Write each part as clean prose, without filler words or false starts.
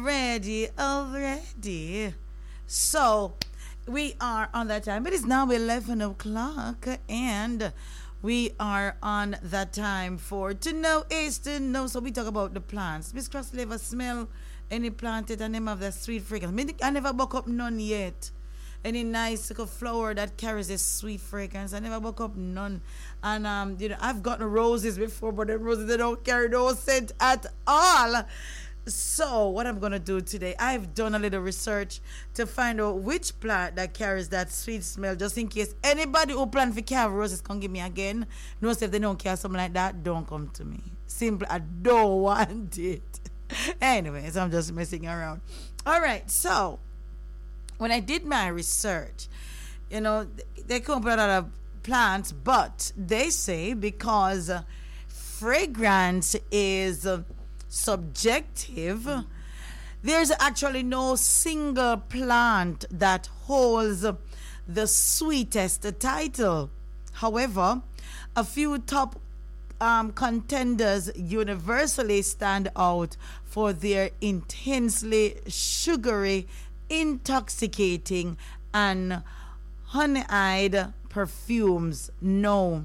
Ready already. So we are on that time. It is now 11 o'clock and we are on that time for To Know is to Know. So we talk about the plants. Miss Crossley ever smell any planted and them have that sweet fragrance? I never buck up none yet. Any nice little flower that carries a sweet fragrance. I never buck up none. And I've gotten roses before, but the roses they don't carry no scent at all. So what I'm gonna do today, I've done a little research to find out which plant that carries that sweet smell, just in case anybody who plan for carry roses can give me again. No, say if they don't care something like that, don't come to me. Simply, I don't want it. Anyways, I'm just messing around. All right, so when I did my research, they come up with a lot of plants, but they say because fragrance is subjective, there's actually no single plant that holds the sweetest title. However, a few top contenders universally stand out for their intensely sugary, intoxicating, and honey-eyed perfumes. No,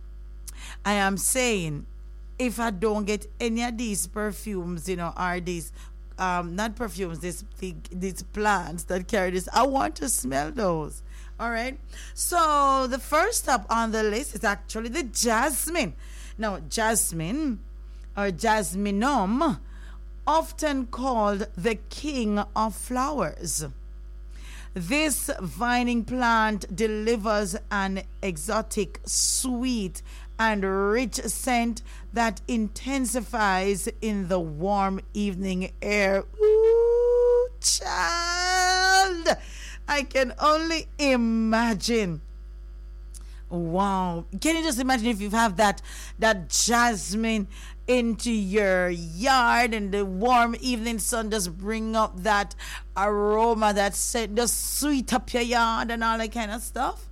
I am saying, if I don't get any of these perfumes, or these, not perfumes, these plants that carry this, I want to smell those. All right. So the first up on the list is actually the jasmine. Now, jasmine or jasminum, often called the king of flowers. This vining plant delivers an exotic, sweet, and rich scent that intensifies in the warm evening air. Ooh, child! I can only imagine. Wow. Can you just imagine if you have that jasmine into your yard and the warm evening sun just bring up that aroma, that scent, just sweet up your yard and all that kind of stuff?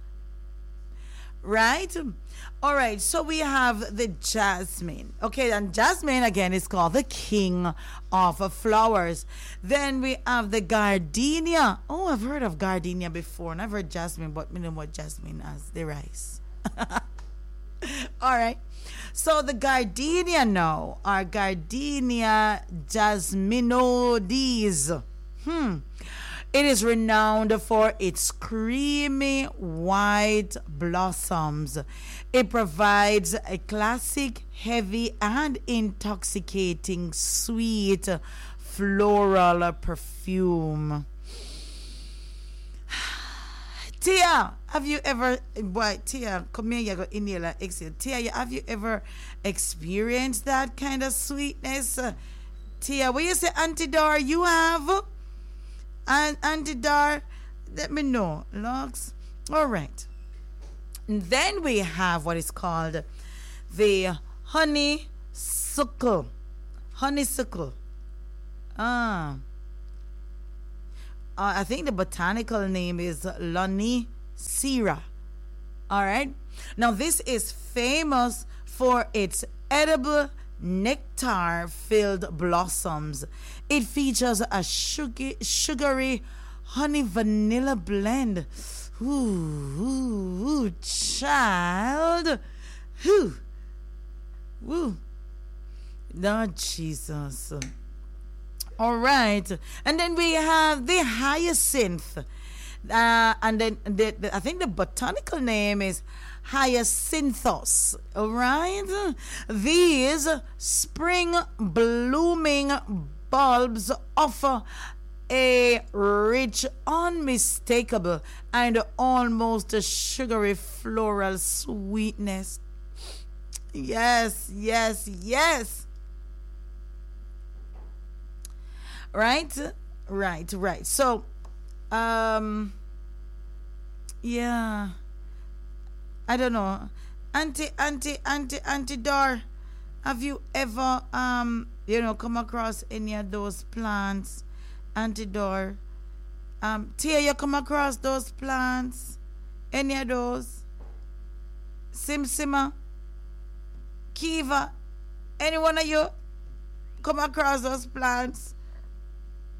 Right? All right, so we have the jasmine. Okay, and jasmine again is called the king of flowers. Then we have the gardenia. Oh, I've heard of gardenia before, and I've heard jasmine, but I know what jasmine as the rice. All right, so the gardenia now are Gardenia jasminoides. It is renowned for its creamy white blossoms. It provides a classic, heavy, and intoxicating sweet floral perfume. Tia, have you ever, Tia, come here, you go inhale and exhale. Tia, have you ever experienced that kind of sweetness? Tia, what you say, Auntie Dar, you have? And Auntie Dar, let me know. Logs. All right. And then we have what is called the honeysuckle. Honeysuckle. I think the botanical name is Lonicera. All right. Now, this is famous for its edible nectar-filled blossoms. It features a sugary honey vanilla blend. Ooh, child. Woo. Lord Jesus. All right. And then we have the hyacinth. And then I think the botanical name is Hyacinthus. All right. These spring blooming bulbs offer a rich, unmistakable, and almost a sugary floral sweetness. Yes. Right. So, yeah. I don't know. Auntie Dar, have you ever come across any of those plants? Auntie Dar. Tia, you come across those plants? Any of those? Simsima? Kiva? Any one of you come across those plants?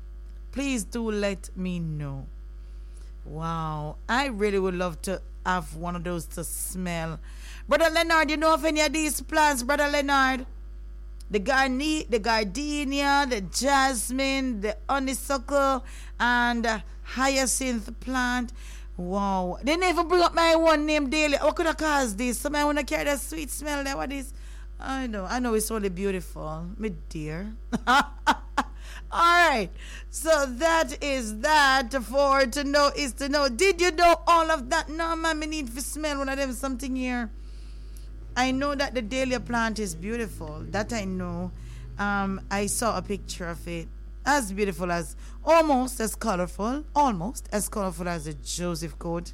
please do let me know. Wow, I really would love to have one of those to smell. Brother Leonard, you know of any of these plants, Brother Leonard? The gardenia, the jasmine, the honeysuckle, and the hyacinth plant. Wow. They never bring up my one name daily. What could I cause this? Somebody want to carry that sweet smell there. What is? I know it's only beautiful, my dear. All right. So that is that. For to know is to know. Did you know all of that? No, man, I need to smell one of them something here. I know that the dahlia plant is beautiful. That I know. I saw a picture of it. As beautiful as, almost as colorful as the Joseph coat.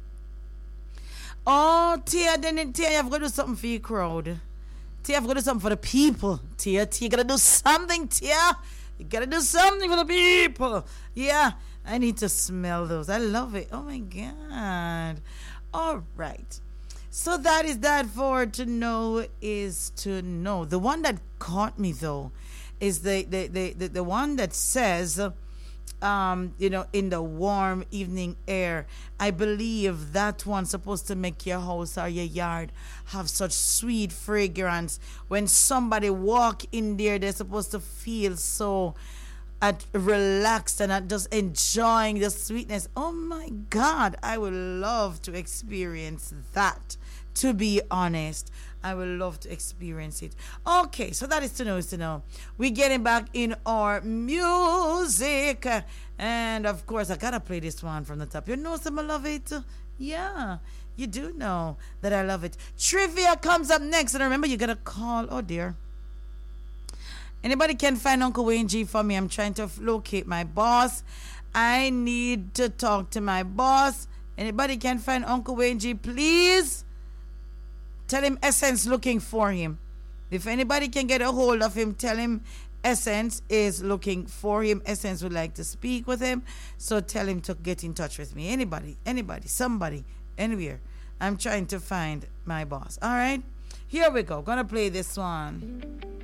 Oh, Tia, Tia, you've got to do something for your crowd. Tia, you've got to do something for the people. Tia, you got to do something, Tia. You got to do something for the people. Yeah, I need to smell those. I love it. Oh, my God. All right. So that is that. For to know is to know. The one that caught me, though, is the one that says, in the warm evening air. I believe that one's supposed to make your house or your yard have such sweet fragrance. When somebody walk in there, they're supposed to feel so relaxed and just enjoying the sweetness. Oh my God, I would love to experience that. To be honest, I would love to experience it. Okay, so that is to know. We're getting back in our music. And of course, I gotta play this one from the top. You know some I love it? Yeah, you do know that I love it. Trivia comes up next. And remember, you gotta call. Oh dear. Anybody can find Uncle Wayne G for me? I'm trying to locate my boss. I need to talk to my boss. Anybody can find Uncle Wayne G, please? Tell him Essence looking for him. If anybody can get a hold of him, tell him Essence is looking for him. Essence would like to speak with him. So tell him to get in touch with me. Anybody, somebody, anywhere. I'm trying to find my boss. All right? Here we go. Gonna play this one.